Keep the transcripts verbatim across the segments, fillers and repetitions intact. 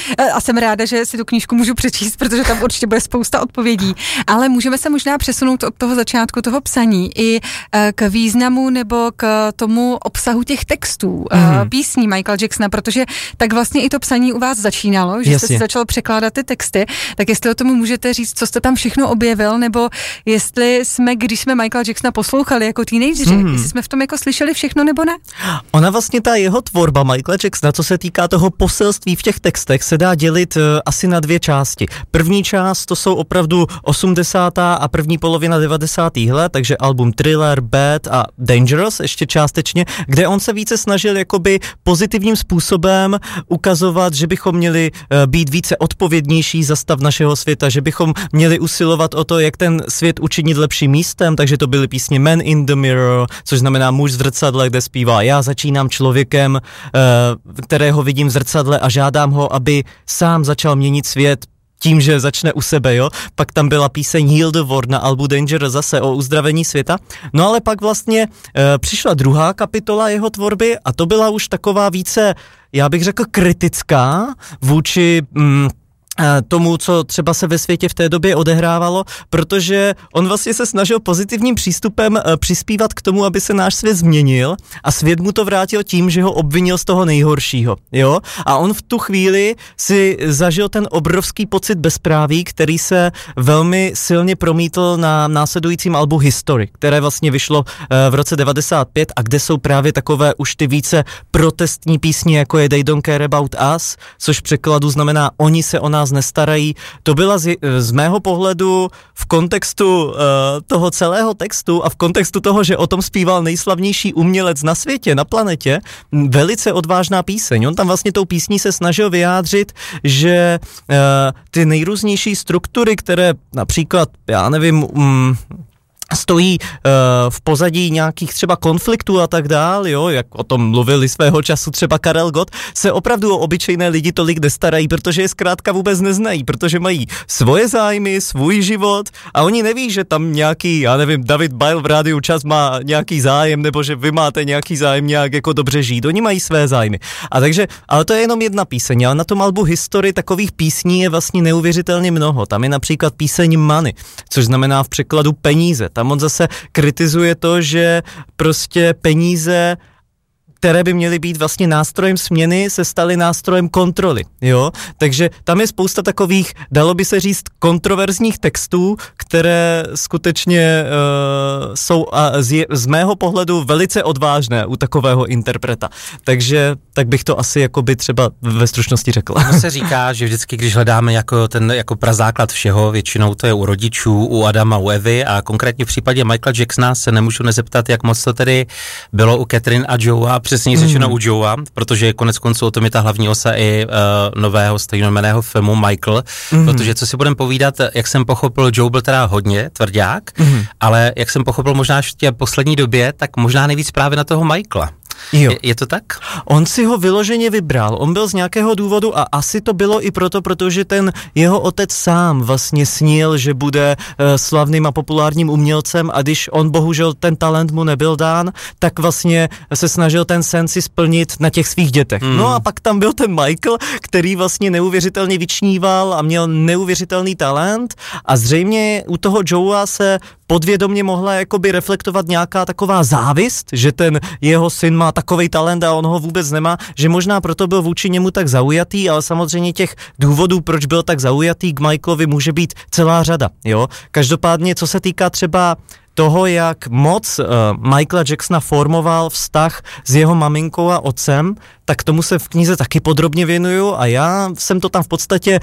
a jsem ráda, že si tu knížku můžu přečíst, protože tam určitě bude spousta odpovědí, ale můžeme se možná přesunout od toho začátku toho psaní i k významu nebo k tomu obsahu těch textů, mm. písní Michaela Jacksona, protože tak vlastně i to psaní u vás začínalo, že Jasně. jste si začal překládat ty texty, tak jestli o tomu můžete říct, co jste tam všechno objevil, nebo jestli jsme, když jsme Michaela Jacksona poslouchali jako teenageři, mm. jestli jsme v tom jako slyšeli všechno nebo ne? Ona vlastně ta jeho tvorba Michaela Jacksona, co se týká toho poselství v těch textech, se dá dělit uh, asi na dvě části. První část to jsou opravdu osmdesátá a první polovina devadesátých let, takže album Thriller, Bad a Dangerous ještě částečně, kde on se více snažil jakoby pozitivním způsobem ukazovat, že bychom měli uh, být více odpovědnější za stav našeho světa, že bychom měli usilovat o to, jak ten svět učinit lepším místem, takže to byly písně Man in the Mirror, což znamená muž v zrcadle, kde zpívá já začínám člověkem, uh, kterého vidím v zrcadle a žádám ho, aby sám začal měnit svět tím, že začne u sebe, jo. Pak tam byla píseň Heal the World na albu Danger zase o uzdravení světa. No ale pak vlastně e, přišla druhá kapitola jeho tvorby a to byla už taková více, já bych řekl, kritická vůči mm, tomu, co třeba se ve světě v té době odehrávalo, protože on vlastně se snažil pozitivním přístupem přispívat k tomu, aby se náš svět změnil a svět mu to vrátil tím, že ho obvinil z toho nejhoršího, jo? A on v tu chvíli si zažil ten obrovský pocit bezpráví, který se velmi silně promítl na následujícím albu History, které vlastně vyšlo v roce devadesát pět a kde jsou právě takové už ty více protestní písně, jako je They Don't Care About Us, což v překladu znamená oni se o nás nestarají. To byla z, z mého pohledu v kontextu uh, toho celého textu a v kontextu toho, že o tom zpíval nejslavnější umělec na světě, na planetě, velice odvážná píseň. On tam vlastně tou písní se snažil vyjádřit, že uh, ty nejrůznější struktury, které například, já nevím, um, stojí uh, v pozadí nějakých třeba konfliktů a tak dál, jo, jak o tom mluvili svého času třeba Karel Gott, se opravdu o obyčejné lidi tolik nestarají, protože je zkrátka vůbec neznají, protože mají svoje zájmy, svůj život a oni neví, že tam nějaký, já nevím, David Bile v Rádiu Čas má nějaký zájem, nebo že vy máte nějaký zájem nějak jako dobře žít. Oni mají své zájmy. A takže, ale to je jenom jedna píseň, ale na tom albu History takových písní je vlastně neuvěřitelně mnoho. Tam je například píseň Money, což znamená v překladu peníze. Tam on zase kritizuje to, že prostě peníze, které by měly být vlastně nástrojem směny, se staly nástrojem kontroly, jo? Takže tam je spousta takových, dalo by se říct, kontroverzních textů, které skutečně uh, jsou a z, z mého pohledu velice odvážné u takového interpreta. Takže tak bych to asi jakoby třeba ve stručnosti řekl. To se říká, že vždycky, když hledáme jako ten jako prazáklad všeho, většinou to je u rodičů, u Adama, u Evy a konkrétně v případě Michaela Jacksona se nemůžu nezeptat, jak moc to tedy bylo u Catherine a Joea, přesně řečeno mm. u Joea, protože konec konců o tom je ta hlavní osa i uh, nového stejnojmenného filmu Michael, mm. protože co si budem povídat, jak jsem pochopil, Joe byl teda hodně tvrdák, mm. ale jak jsem pochopil možná v té poslední době, tak možná nejvíc právě na toho Michaela. Jo. Je, je to tak? On si ho vyloženě vybral, on byl z nějakého důvodu a asi to bylo i proto, protože ten jeho otec sám vlastně snil, že bude uh, slavným a populárním umělcem a když on bohužel ten talent mu nebyl dán, tak vlastně se snažil ten sen si splnit na těch svých dětech. Mm. No a pak tam byl ten Michael, který vlastně neuvěřitelně vyčníval a měl neuvěřitelný talent a zřejmě u toho Joea se podvědomě mohla jakoby reflektovat nějaká taková závist, že ten jeho syn má takovej talent a on ho vůbec nemá, že možná proto byl vůči němu tak zaujatý, ale samozřejmě těch důvodů, proč byl tak zaujatý k Michaelovi, může být celá řada, jo. Každopádně, co se týká třeba toho, jak moc uh, Michaela Jacksona formoval vztah s jeho maminkou a otcem, tak tomu se v knize taky podrobně věnuju a já jsem to tam v podstatě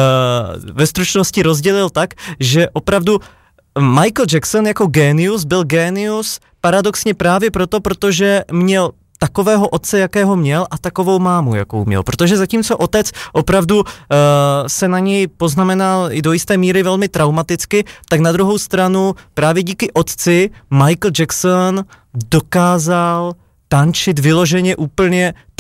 uh, ve stručnosti rozdělil tak, že opravdu Michael Jackson jako génius byl génius paradoxně právě proto, protože měl takového otce, jakého měl a takovou mámu, jakou měl. Protože zatímco otec opravdu uh, se na něj poznamenal i do jisté míry velmi traumaticky, tak na druhou stranu právě díky otci Michael Jackson dokázal tančit vyloženě úplně tak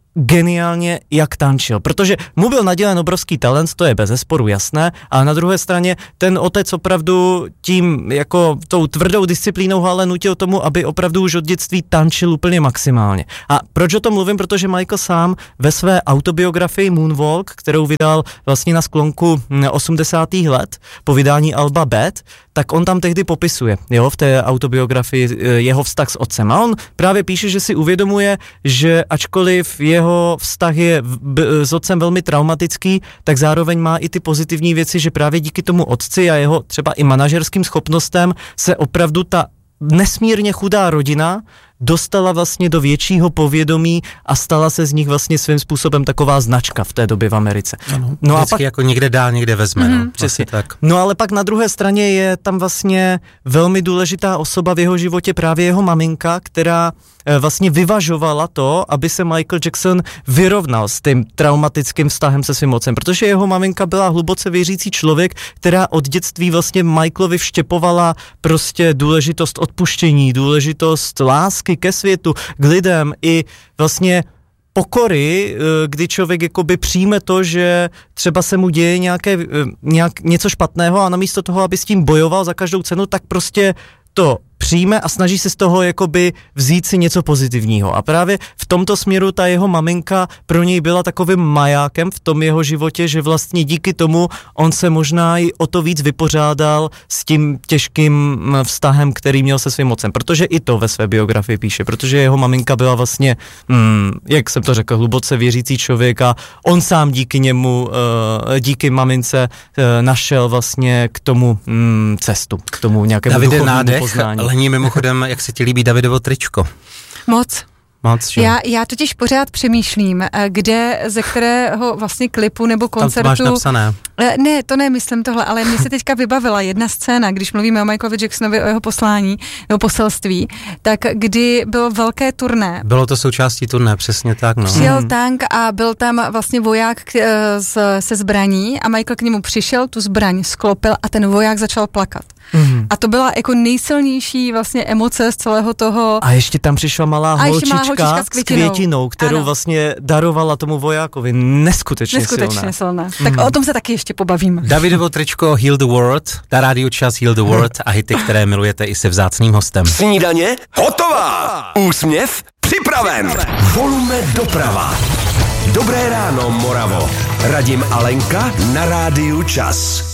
geniálně, jak tančil, protože mu byl nadělen obrovský talent, to je bezesporu jasné, ale na druhé straně ten otec opravdu tím jako tou tvrdou disciplínou ho ale nutil tomu, aby opravdu už od dětství tančil úplně maximálně. A proč o tom mluvím? Protože Michael sám ve své autobiografii Moonwalk, kterou vydal vlastně na sklonku osmdesátých let po vydání alba Bad, tak on tam tehdy popisuje, jo, v té autobiografii jeho vztah s otcem. A on právě píše, že si uvědomuje, že ačkoliv jeho vztah je s otcem velmi traumatický, tak zároveň má i ty pozitivní věci, že právě díky tomu otci a jeho třeba i manažerským schopnostem se opravdu ta nesmírně chudá rodina dostala vlastně do většího povědomí a stala se z nich vlastně svým způsobem taková značka v té době v Americe. Ano, no a pak jako někde dá, někde vezme. Mm, no, přesně tak. No ale pak na druhé straně je tam vlastně velmi důležitá osoba v jeho životě, právě jeho maminka, která vlastně vyvažovala to, aby se Michael Jackson vyrovnal s tím traumatickým vztahem se svým otcem, protože jeho maminka byla hluboce věřící člověk, která od dětství vlastně Michaelovi vštěpovala prostě důležitost odpuštění, důležitost lásky ke světu, k lidem i vlastně pokory, kdy člověk jakoby přijme to, že třeba se mu děje nějaké, nějak, něco špatného a namísto toho, aby s tím bojoval za každou cenu, tak prostě to přijme a snaží se z toho jakoby vzít si něco pozitivního. A právě v tomto směru ta jeho maminka pro něj byla takovým majákem v tom jeho životě, že vlastně díky tomu on se možná i o to víc vypořádal s tím těžkým vztahem, který měl se svým otcem. Protože i to ve své biografii píše, protože jeho maminka byla vlastně, hmm, jak jsem to řekl, hluboce věřící člověk a on sám díky němu, díky mamince našel vlastně k tomu hmm, cestu, k tomu nějakému Davide, duchovnímu nádech, poznání. Lení, mimochodem, jak se ti líbí Davidovo tričko? Moc. Moc, já, já totiž pořád přemýšlím, kde, ze kterého vlastně klipu nebo koncertu... Tam to máš napsané. Ne, to ne, myslím tohle, ale mně se teďka vybavila jedna scéna, když mluvíme o Michaelovi Jacksonovi, o jeho poslání nebo poselství, tak kdy bylo velké turné. Bylo to součástí turné, přesně tak, no. Přijel hmm. tank a byl tam vlastně voják k, z, se zbraní a Michael k němu přišel, tu zbraň sklopil a ten voják začal plakat. Mm. A to byla jako nejsilnější vlastně emoce z celého toho. A ještě tam přišla malá holčička, malá holčička s, květinou. s květinou, kterou ano. vlastně darovala tomu vojákovi. Neskutečně, Neskutečně silná. silná. Tak mm. o tom se taky ještě pobavíme. Davidovo tričko Heal the World, na rádiu Čas Heal the World a hity, které milujete i se vzácným hostem. Snídaně hotová! Úsměv připraven! Volume doprava. Dobré ráno, Moravo. Radim a Lenka na rádiu Čas.